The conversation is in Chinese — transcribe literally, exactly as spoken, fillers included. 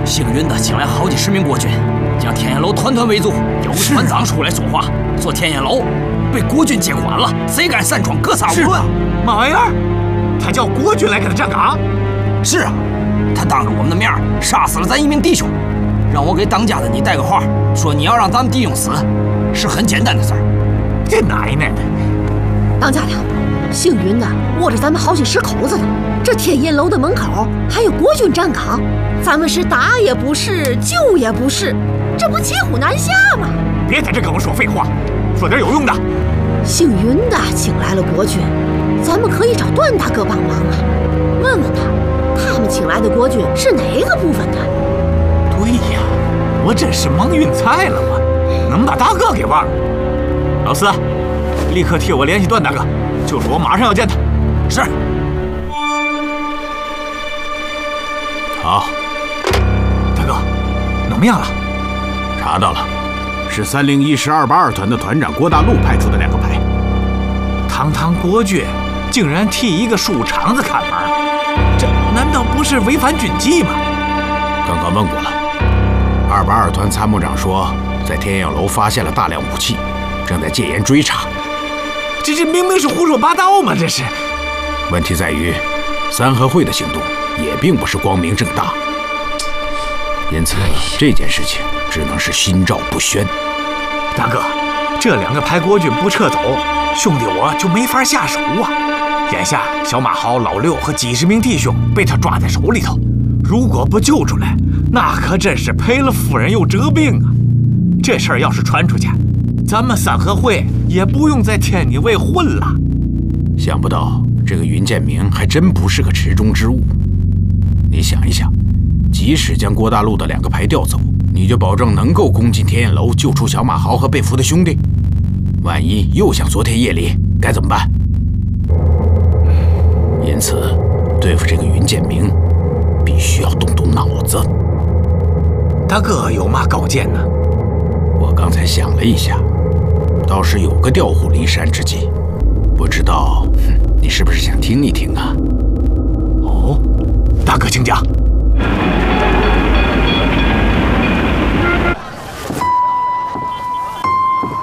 幸运的请来好几十名国军，将天焰楼团团围住。有团长出来说话，说天焰楼被国军接管了，谁敢擅闯，格杀勿论。 嘛玩意儿？他叫国军来给他站岗？ 是啊，他当着我们的面杀死了咱一名弟兄，让我给当家的你带个话，说你要让咱们弟兄死，是很简单的事儿。 这奶奶的！ 当家的，幸运的握着咱们好些石口子呢。这天焰楼的门口还有国军站岗，咱们是打也不是，救也不是，这不骑虎难下吗？ 别在这跟我说废话，说点有用的。 幸运的请来了国军，咱们可以找段大哥帮忙啊，问问他，他们请来的国军是哪个部分的？ 对呀，我真是蒙晕菜了吗？能把大哥给忘了？老四，立刻替我联系段大哥，就说我马上要见他。 是。 好， 大哥，怎么样了？ 查到了，是三零一师二八二团的团长郭大路派出的两个排。 堂堂国军竟然替一个树场子看门，这难道不是违反军纪吗？ 刚刚问过了，二八二团参谋长说，在天焰楼发现了大量武器，正在戒严追查。 这这明明是胡说八道嘛！这是。 问题在于，三合会的行动也并不是光明正大，因此这件事情只能是心照不宣。 大哥，这两个排国军不撤走，兄弟我就没法下手啊！眼下小马豪、老六和几十名弟兄被他抓在手里头，如果不救出来，那可真是赔了夫人又折兵啊！这事儿要是传出去，咱们三合会也不用在天女卫混了。 想不到这个云建明还真不是个池中之物。你想一想，即使将郭大路的两个排调走，你就保证能够攻进天焰楼，救出小马豪和被俘的兄弟？万一又像昨天夜里，该怎么办？因此，对付这个云建明，必须要动动脑子。 大哥有嘛高见呢？ 我刚才想了一下，倒是有个调虎离山之计，不知道你是不是想听一听啊？ 哦，大哥请讲。